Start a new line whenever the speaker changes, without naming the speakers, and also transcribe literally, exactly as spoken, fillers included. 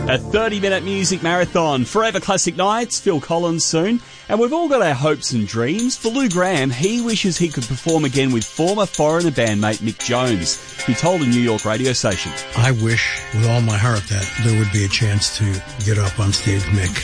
A thirty-minute music marathon. Forever Classic Nights, Phil Collins soon. And we've all got our hopes and dreams. For Lou Gramm, he wishes he could perform again with former Foreigner bandmate Mick Jones. He told a New York radio station.
I wish with all my heart that there would be a chance to get up on stage, Mick.